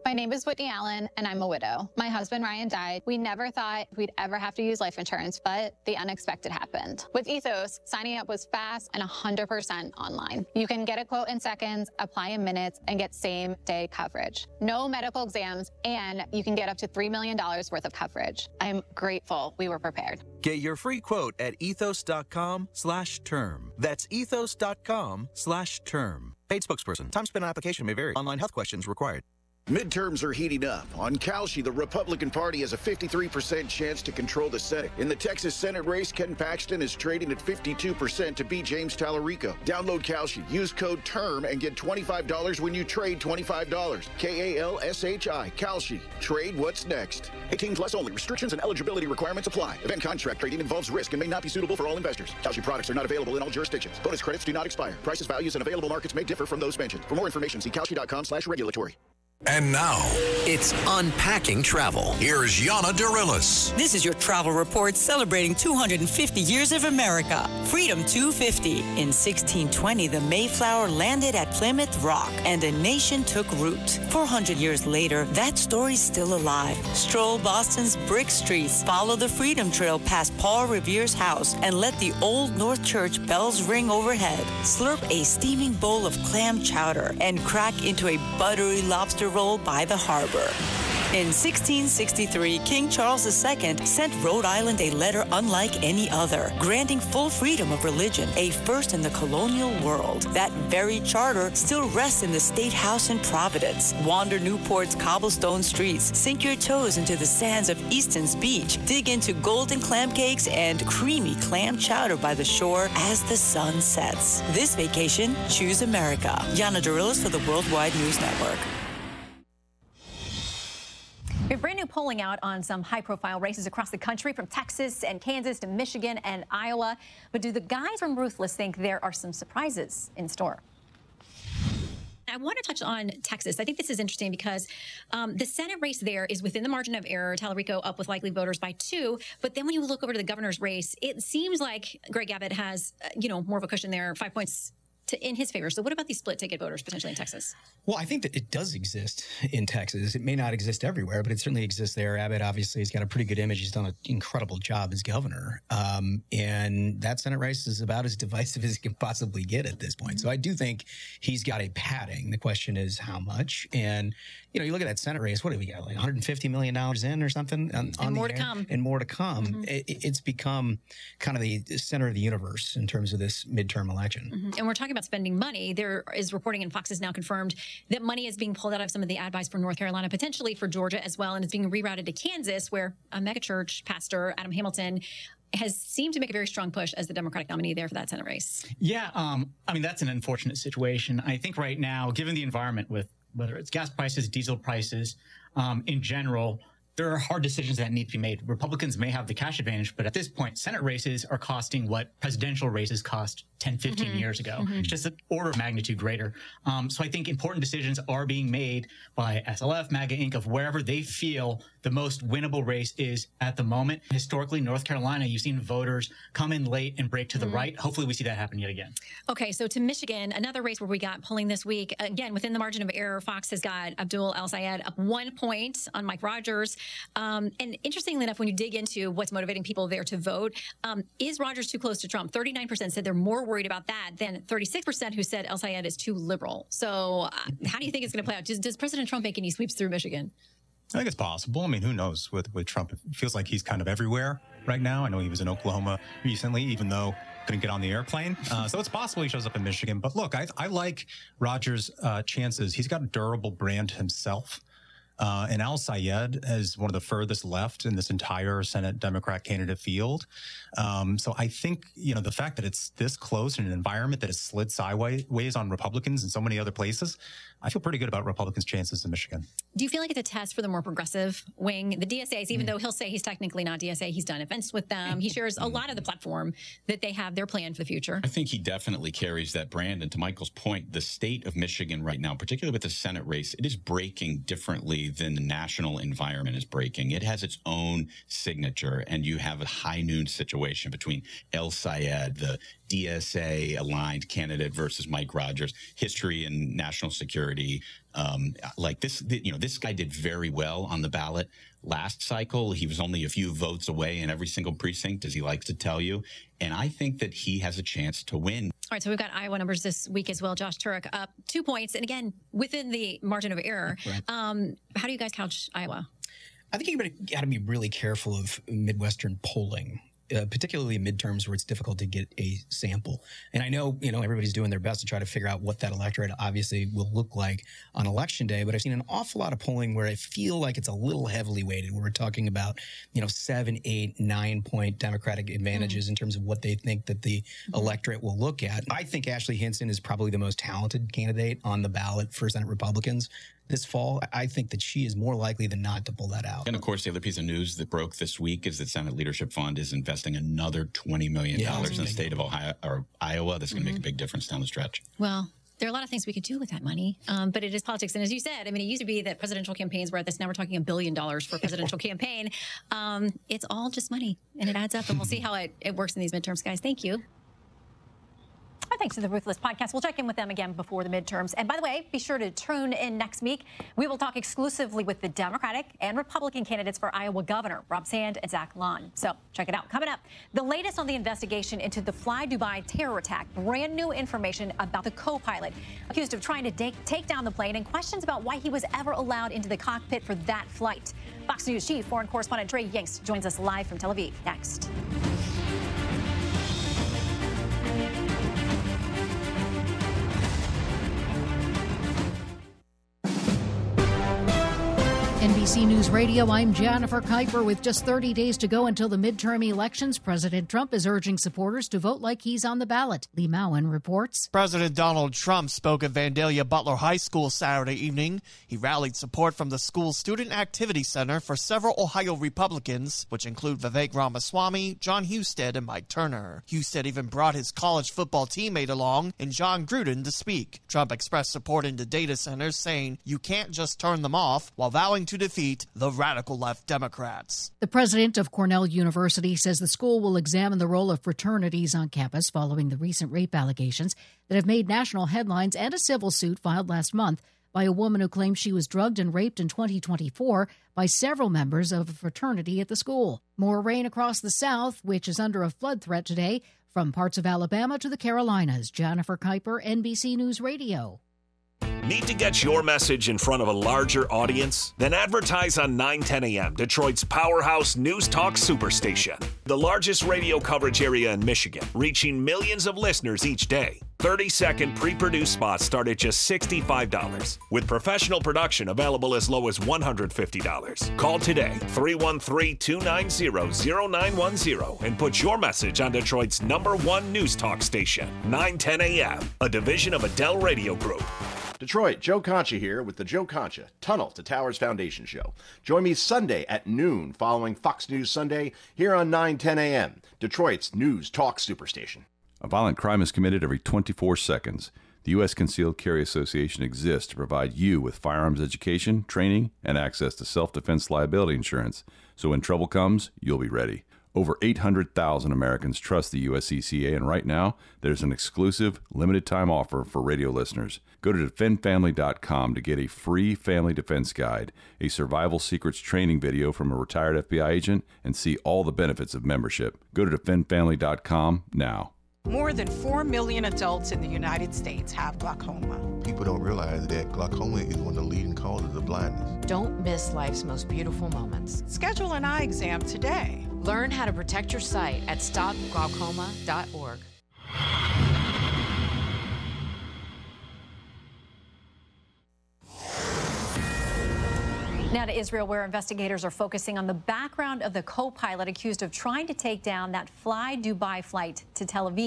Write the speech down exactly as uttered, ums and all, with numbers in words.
My name is Whitney Allen, and I'm a widow. My husband, Ryan, died. We never thought we'd ever have to use life insurance, but the unexpected happened. With Ethos, signing up was fast and one hundred percent online. You can get a quote in seconds, apply in minutes, and get same-day coverage. No medical exams, and you can get up to three million dollars worth of coverage. I'm grateful we were prepared. Get your free quote at ethos.com slash term. That's ethos.com slash term. Paid spokesperson. Time spent on application may vary. Online health questions required. Midterms are heating up. On Kalshi, the Republican Party has a fifty-three percent chance to control the Senate. In the Texas Senate race, Ken Paxton is trading at fifty-two percent to beat James Tallarico. Download Kalshi, use code TERM, and get twenty-five dollars when you trade twenty-five dollars. K A L S H I, Kalshi. Trade what's next. eighteen plus only. Restrictions and eligibility requirements apply. Event contract trading involves risk and may not be suitable for all investors. Kalshi products are not available in all jurisdictions. Bonus credits do not expire. Prices, values, and available markets may differ from those mentioned. For more information, see kalshi.com slash regulatory. And now, it's Unpacking Travel. Here's Yana Dirilis. This is your travel report celebrating two hundred fifty years of America. Freedom two fifty. In sixteen twenty, the Mayflower landed at Plymouth Rock and a nation took root. four hundred years later, that story's still alive. Stroll Boston's brick streets, follow the Freedom Trail past Paul Revere's house, and let the Old North Church bells ring overhead. Slurp a steaming bowl of clam chowder and crack into a buttery lobster roll by the harbor. In sixteen sixty-three, King Charles the Second sent Rhode Island a letter unlike any other, granting full freedom of religion, a first in the colonial world. That very charter still rests in the State House in Providence. Wander Newport's cobblestone streets, sink your toes into the sands of Easton's beach, dig into golden clam cakes and creamy clam chowder by the shore as the sun sets. This vacation, choose America. Yana Dirilis for the Worldwide News Network. We have brand new polling out on some high-profile races across the country, from Texas and Kansas to Michigan and Iowa. But do the guys from Ruthless think there are some surprises in store? I want to touch on Texas. I think this is interesting because um, the Senate race there is within the margin of error. Tallarico up with likely voters by two. But then when you look over to the governor's race, it seems like Greg Abbott has, uh, you know, more of a cushion there, five points to, in his favor. So what about these split ticket voters potentially in Texas? Well, I think that it does exist in Texas. It may not exist everywhere, but it certainly exists there. Abbott obviously has got a pretty good image. He's done an incredible job as governor. Um, and that Senate race is about as divisive as it can possibly get at this point. So I do think he's got a padding. The question is how much. And, you know, you look at that Senate race, what do we got, like one hundred fifty million dollars in or something? On, and on more the to air? come. And more to come. Mm-hmm. it, it's become kind of the center of the universe in terms of this midterm election. Mm-hmm. And we're talking about spending money. There is reporting, and Fox has now confirmed, that money is being pulled out of some of the ad buys for North Carolina, potentially for Georgia as well, and it's being rerouted to Kansas, where a megachurch pastor, Adam Hamilton, has seemed to make a very strong push as the Democratic nominee there for that Senate race. Yeah, um, I mean, that's an unfortunate situation. I think right now, given the environment with whether it's gas prices, diesel prices, um, in general, there are hard decisions that need to be made. Republicans may have the cash advantage, but at this point, Senate races are costing what presidential races cost ten, fifteen mm-hmm. years ago. Mm-hmm. It's just an order of magnitude greater. Um, so I think important decisions are being made by S L F, MAGA Incorporated, of wherever they feel the most winnable race is at the moment. Historically, North Carolina, you've seen voters come in late and break to the mm-hmm. right. Hopefully we see that happen yet again. Okay, so to Michigan, another race where we got polling this week. Again, within the margin of error, Fox has got Abdul El-Sayed up one point on Mike Rogers. Um, and interestingly enough, when you dig into what's motivating people there to vote, um, is Rogers too close to Trump? thirty-nine percent said they're more worried about that than thirty-six percent who said El-Sayed is too liberal. So uh, how do you think it's going to play out? Does, does President Trump make any sweeps through Michigan? I think it's possible. I mean, who knows with, with Trump? It feels like he's kind of everywhere right now. I know he was in Oklahoma recently, even though couldn't get on the airplane. Uh, so it's possible he shows up in Michigan. But look, I, I like Rogers' uh, chances. He's got a durable brand himself. Uh, and El-Sayed is one of the furthest left in this entire Senate Democrat candidate field. Um, so I think, you know, the fact that it's this close in an environment that has slid sideways on Republicans in so many other places, I feel pretty good about Republicans' chances in Michigan. Do you feel like it's a test for the more progressive wing? The D S As, even mm. though he'll say he's technically not D S A, he's done events with them. He shares a lot of the platform that they have their plan for the future. I think he definitely carries that brand. And to Michael's point, the state of Michigan right now, particularly with the Senate race, it is breaking differently than the national environment is breaking. It has its own signature, and you have a high noon situation between El-Sayed, the D S A-aligned candidate versus Mike Rogers. History and national security. Um, like this, you know, this guy did very well on the ballot last cycle. He was only a few votes away in every single precinct, as he likes to tell you. And I think that he has a chance to win. All right, so we've got Iowa numbers this week as well. Josh Turek up two points. And again, within the margin of error. Right. Um, how do you guys couch Iowa? I think you've got to be really careful of Midwestern polling. Uh, particularly midterms where it's difficult to get a sample. And I know, you know, everybody's doing their best to try to figure out what that electorate obviously will look like on election day. But I've seen an awful lot of polling where I feel like it's a little heavily weighted, where we're talking about, you know, seven, eight, nine point Democratic advantages mm-hmm. in terms of what they think that the mm-hmm. electorate will look at. I think Ashley Hinson is probably the most talented candidate on the ballot for Senate Republicans this fall. I think that she is more likely than not to pull that out. And of course, the other piece of news that broke this week is that Senate Leadership Fund is investing another twenty million dollars yeah, in the state of Ohio or Iowa. That's going to mm-hmm. make a big difference down the stretch. Well, there are a lot of things we could do with that money, um, but it is politics. And as you said, I mean, it used to be that presidential campaigns were at this. Now we're talking a billion dollars for a presidential campaign. Um, it's all just money, and it adds up. And we'll see how it, it works in these midterms, guys. Thank you. Thanks to the Ruthless Podcast. We'll check in with them again before the midterms. And by the way, be sure to tune in next week. We will talk exclusively with the Democratic and Republican candidates for Iowa governor, Rob Sand and Zach Lund. So check it out. Coming up, the latest on the investigation into the Fly Dubai terror attack. Brand new information about the co-pilot accused of trying to take, take down the plane, and questions about why he was ever allowed into the cockpit for that flight. Fox News chief foreign correspondent Trey Yanks joins us live from Tel Aviv next. N B C News Radio, I'm Jennifer Kuiper. With just thirty days to go until the midterm elections, President Trump is urging supporters to vote like he's on the ballot. Lee Mowen reports. President Donald Trump spoke at Vandalia Butler High School Saturday evening. He rallied support from the school's Student Activity Center for several Ohio Republicans, which include Vivek Ramaswamy, John Husted, and Mike Turner. Husted even brought his college football teammate along and John Gruden to speak. Trump expressed support into data centers, saying you can't just turn them off, while vowing to to defeat the radical left Democrats. The president of Cornell University says the school will examine the role of fraternities on campus following the recent rape allegations that have made national headlines and a civil suit filed last month by a woman who claims she was drugged and raped in twenty twenty-four by several members of a fraternity at the school. More rain across the South, which is under a flood threat today, from parts of Alabama to the Carolinas. Jennifer Kuiper, N B C News Radio. Need to get your message in front of a larger audience? Then advertise on nine ten A M, Detroit's powerhouse news talk superstation. The largest radio coverage area in Michigan, reaching millions of listeners each day. thirty second pre-produced spots start at just sixty-five dollars, with professional production available as low as one hundred fifty dollars. Call today, three one three, two nine zero, zero nine one zero, and put your message on Detroit's number one news talk station, nine ten A M, a division of Adele Radio Group. Detroit, Joe Concha here with the Joe Concha Tunnel to Towers Foundation Show. Join me Sunday at noon following Fox News Sunday here on nine ten A M, Detroit's news talk superstation. A violent crime is committed every twenty-four seconds. The U S Concealed Carry Association exists to provide you with firearms education, training, and access to self-defense liability insurance. So when trouble comes, you'll be ready. Over eight hundred thousand Americans trust the U S C C A, and right now, there's an exclusive, limited-time offer for radio listeners. Go to defend family dot com to get a free family defense guide, a survival secrets training video from a retired F B I agent, and see all the benefits of membership. Go to defend family dot com now. More than four million adults in the United States have glaucoma. People don't realize that glaucoma is one of the leading causes of blindness. Don't miss life's most beautiful moments. Schedule an eye exam today. Learn how to protect your sight at stop glaucoma dot org. Now to Israel, where investigators are focusing on the background of the co-pilot accused of trying to take down that Fly Dubai flight to Tel Aviv.